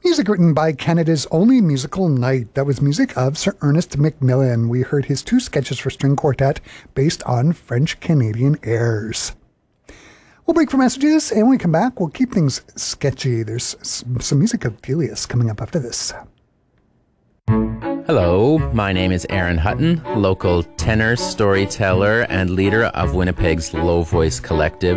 Music written by Canada's only musical knight. That was music of Sir Ernest Macmillan. We heard his 2 sketches for string quartet based on French-Canadian airs. We'll break for messages, and when we come back, we'll keep things sketchy. There's some music of Delius coming up after this. Hello, my name is Aaron Hutton, local tenor, storyteller, and leader of Winnipeg's Low Voice Collective,